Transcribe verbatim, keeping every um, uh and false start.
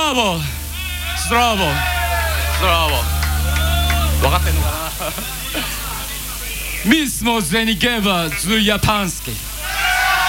ラボスラボスラボ分かってんのかなミスモゼニゲバズヤパンスキ